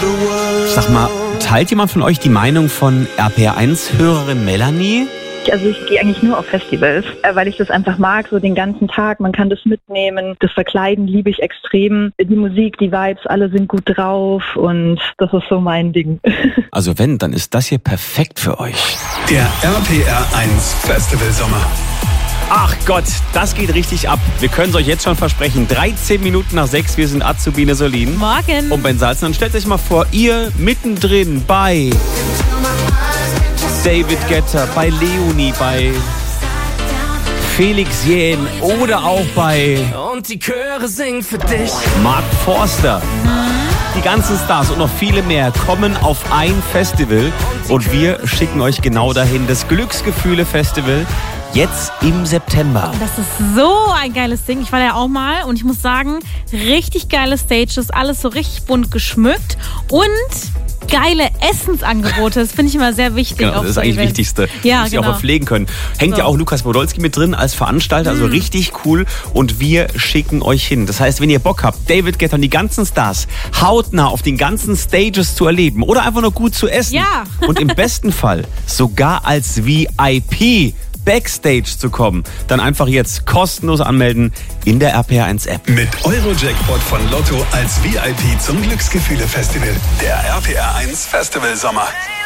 Sag mal, teilt jemand von euch die Meinung von RPR1-Hörerin Melanie? Also ich gehe eigentlich nur auf Festivals, weil ich das einfach mag, so den ganzen Tag. Man kann das mitnehmen. Das Verkleiden liebe ich extrem. Die Musik, die Vibes, alle sind gut drauf und das ist so mein Ding. Also wenn, dann ist das hier perfekt für euch. Der RPR1 Festival Sommer. Ach Gott, das geht richtig ab. Wir können es euch jetzt schon versprechen. 13 Minuten nach 6, wir sind Azubine Solin. Morgen. Und Ben Salzen. Und stellt euch mal vor, ihr mittendrin bei David Guetta, bei Leonie, bei Felix Jähn oder auch bei Und die Chöre singen für dich. Mark Forster. Die ganzen Stars und noch viele mehr kommen auf ein Festival und wir schicken euch genau dahin. Das Glücksgefühle-Festival jetzt im September. Das ist so ein geiles Ding. Ich war da ja auch mal und ich muss sagen, richtig geile Stages, alles so richtig bunt geschmückt und geile Essensangebote. Das finde ich immer sehr wichtig. Genau, das ist eigentlich das Wichtigste, ja, dass genau. Sie auch verpflegen können. Hängt ja auch Lukas Podolski mit drin als Veranstalter, also richtig cool. Und wir schicken euch hin. Das heißt, wenn ihr Bock habt, David Guetta und die ganzen Stars hautnah auf den ganzen Stages zu erleben oder einfach nur gut zu essen Ja. und im besten Fall sogar als VIP Backstage zu kommen, dann einfach jetzt kostenlos anmelden in der RPR1-App. Mit Eurojackpot von Lotto als VIP zum Glücksgefühle-Festival. Der RPR1 Festival Sommer.